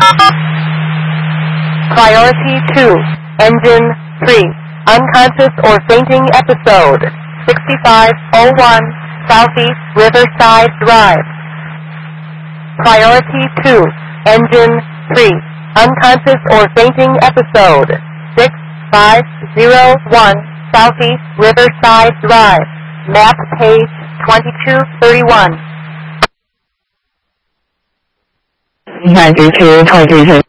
Priority 2, Engine 3, unconscious or fainting episode, 6501 Southeast Riverside Drive. Priority 2, Engine 3, unconscious or fainting episode, 6501 Southeast Riverside Drive. Map page 2231. 92 22